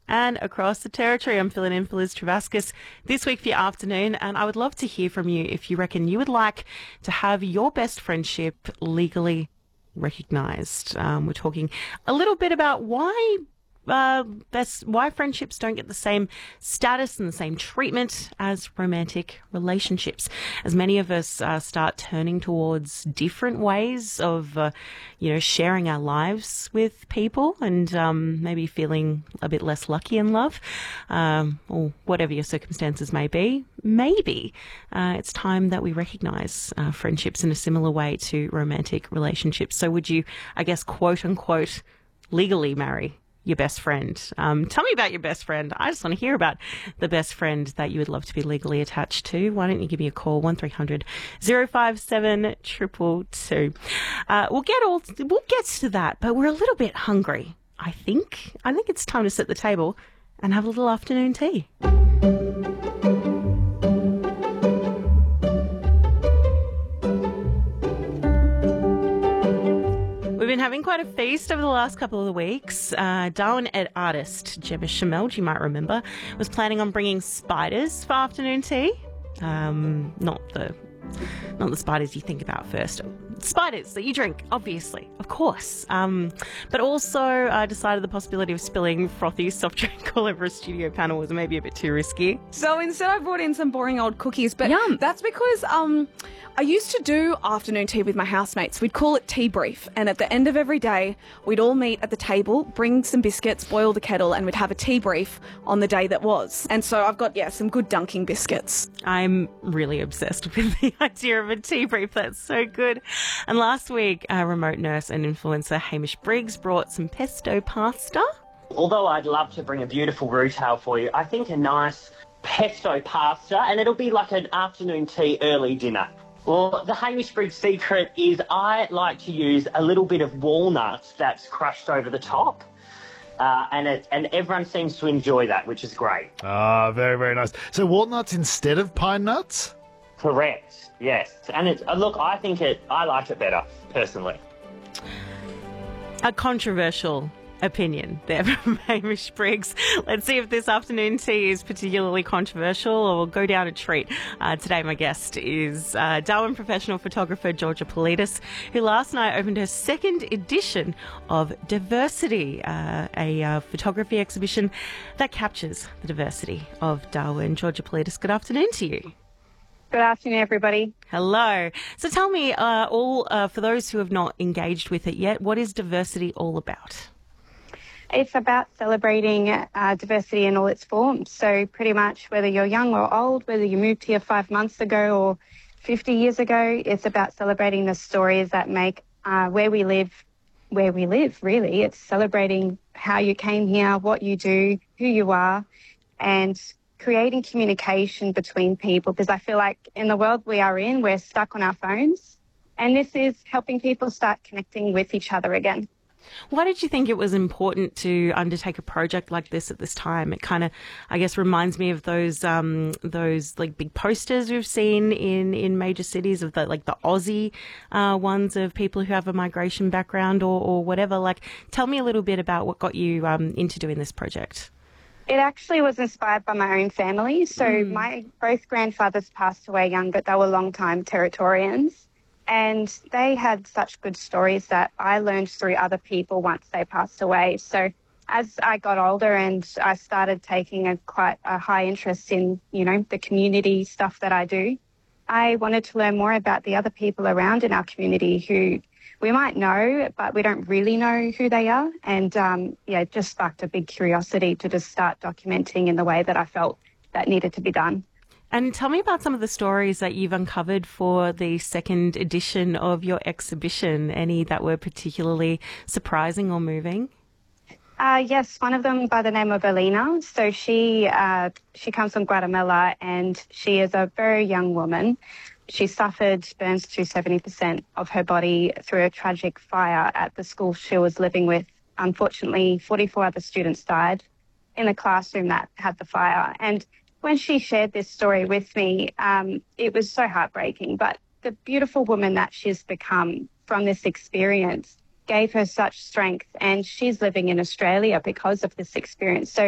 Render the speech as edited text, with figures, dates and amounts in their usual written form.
and across the territory. I'm filling in for Liz Travaskis this week for your afternoon, and I would love to hear from you if you reckon you would like to have your best friendship legally recognised. We're talking a little bit about why friendships don't get the same status and the same treatment as romantic relationships, as many of us start turning towards different ways of, sharing our lives with people and maybe feeling a bit less lucky in love, or whatever your circumstances may be. Maybe it's time that we recognise friendships in a similar way to romantic relationships. So would you, I guess, quote unquote, legally marry your best friend? Tell me about your best friend. I just want to hear about the best friend that you would love to be legally attached to. Why don't you give me a call, 1300 057 222. We'll get to that, but we're a little bit hungry, I think. I think it's time to set the table and have a little afternoon tea. We've been having quite a feast over the last couple of weeks. Darwin Ed artist Gemma Shamel, you might remember, was planning on bringing spiders for afternoon tea. Not the spiders you think about first. Spiders that you drink, obviously, of course. But also decided the possibility of spilling frothy soft drink all over a studio panel was maybe a bit too risky. So instead I brought in some boring old cookies, but Yum. That's because I used to do afternoon tea with my housemates. We'd call it tea brief, and at the end of every day, we'd all meet at the table, bring some biscuits, boil the kettle, and we'd have a tea brief on the day that was. And so I've got, some good dunking biscuits. I'm really obsessed with the idea of a tea brief. That's so good. And last week, remote nurse and influencer Hamish Briggs brought some pesto pasta. Although I'd love to bring a beautiful rotel for you, I think a nice pesto pasta, and it'll be like an afternoon tea early dinner. Well, the Hamish Briggs secret is I like to use a little bit of walnuts that's crushed over the top. And everyone seems to enjoy that, which is great. Ah, very, very nice. So walnuts instead of pine nuts? Correct, yes. And it's I like it better, personally. A controversial opinion there from Hamish Briggs. Let's see if this afternoon tea is particularly controversial or will go down a treat. Today my guest is Darwin professional photographer Georgia Politis, who last night opened her second edition of Diversity, a photography exhibition that captures the diversity of Darwin. Georgia Politis, good afternoon to you. Good afternoon, everybody. Hello. So tell me, for those who have not engaged with it yet, what is Diversity all about? It's about celebrating diversity in all its forms. So pretty much whether you're young or old, whether you moved here 5 months ago or 50 years ago, it's about celebrating the stories that make where we live, really. It's celebrating how you came here, what you do, who you are, and creating communication between people, because I feel like in the world we are in, we're stuck on our phones, and this is helping people start connecting with each other again. Why did you think it was important to undertake a project like this at this time? It kind of, I guess, reminds me of those like big posters we've seen in major cities of the Aussie ones of people who have a migration background or whatever. Like, tell me a little bit about what got you into doing this project. It actually was inspired by my own family. So my both grandfathers passed away young, but they were long-time Territorians. And they had such good stories that I learned through other people once they passed away. So as I got older and I started taking quite a high interest in, the community stuff that I do, I wanted to learn more about the other people around in our community who we might know, but we don't really know who they are. And, it just sparked a big curiosity to just start documenting in the way that I felt that needed to be done. And tell me about some of the stories that you've uncovered for the second edition of your exhibition. Any that were particularly surprising or moving? Yes, one of them by the name of Alina. So she comes from Guatemala, and she is a very young woman. She suffered burns to 70% of her body through a tragic fire at the school she was living with. Unfortunately, 44 other students died in the classroom that had the fire. And when she shared this story with me, it was so heartbreaking. But the beautiful woman that she's become from this experience gave her such strength, and she's living in Australia because of this experience. So